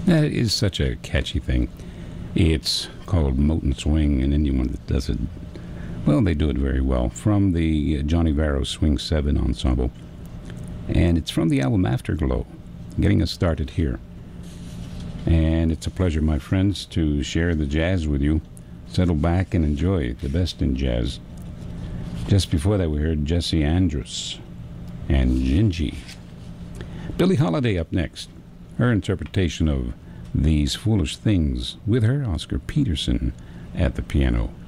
That is such a catchy thing. It's called Moten Swing, and anyone that does it, well, they do it very well. From the Johnny Varro Swing 7 Ensemble. And it's from the album Afterglow, getting us started here. And it's a pleasure, my friends, to share the jazz with you. Settle back and enjoy the best in jazz. Just before that, we heard Jesse Andrus and Gingy. Billie Holiday up next. Her interpretation of These Foolish Things with her Oscar Peterson at the piano.